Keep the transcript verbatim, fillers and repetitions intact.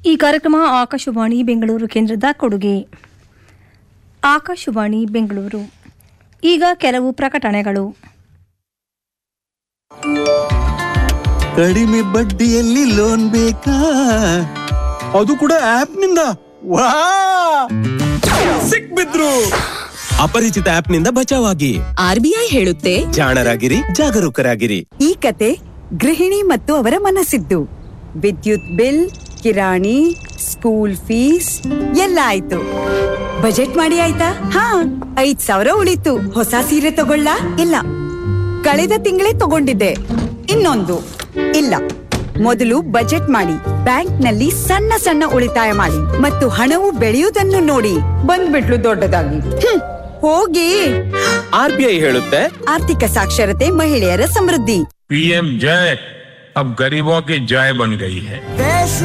ಈ ಕಾರ್ಯಕ್ರಮ ಆಕಾಶವಾಣಿ ಬೆಂಗಳೂರು ಕೇಂದ್ರದ ಕೊಡುಗೆ. ಆಕಾಶವಾಣಿ ಬೆಂಗಳೂರು. ಈಗ ಕೆಲವು ಪ್ರಕಟಣೆಗಳು. ಕಡಿಮೆ ಬಡ್ಡಿಯಲ್ಲಿ ಲೋನ್ ಬೇಕಾ? ಅದು ಕೂಡ ಆಪ್ ನಿಂದ. ವಾ, ಸಿಕ್ಬಿದ್ರು. ಅಪರಿಚಿತ ಆಪ್ ನಿಂದ ಬಚಾವಾಗಿ. ಆರ್ಬಿಐ ಹೇಳುತ್ತೆ, ಜಾಣರಾಗಿರಿ, ಜಾಗರೂಕರಾಗಿರಿ. ಈ ಕತೆ ಗೃಹಿಣಿ ಮತ್ತು ಅವರ ಮನಸ್ಸಿದ್ದು. ವಿದ್ಯುತ್ ಬಿಲ್, ಕಿರಾಣಿ, ಸ್ಕೂಲ್ ಫೀಸ್ ಎಲ್ಲ ಆಯ್ತು. ಬಜೆಟ್ ಮಾಡಿ ಆಯ್ತಾ? ಹಾ, ಐದ್ ಸಾವಿರ ಉಳಿತು. ಹೊಸ ಸೀರೆ ತಗೊಳ್ಳ? ಇಲ್ಲ. ಕಳೆದ ತಿಂಗಳೇ ತಗೊಂಡಿದ್ದೆ. ಇನ್ನೊಂದು ಇಲ್ಲ. ಮೊದಲು ಬಜೆಟ್ ಮಾಡಿ, ಬ್ಯಾಂಕ್ ನಲ್ಲಿ ಸಣ್ಣ ಸಣ್ಣ ಉಳಿತಾಯ ಮಾಡಿ ಮತ್ತು ಹಣವು ಬೆಳೆಯುವುದನ್ನು ನೋಡಿ. ಬಂದ್ಬಿಟ್ಲು ದೊಡ್ಡದಾಗಿ. ಹೋಗಿ. ಆರ್ಬಿಐ ಹೇಳುತ್ತೆ, ಆರ್ಥಿಕ ಸಾಕ್ಷರತೆ ಮಹಿಳೆಯರ ಸಮೃದ್ಧಿ. पीएम जय अब गरीबों की जय बन गई है.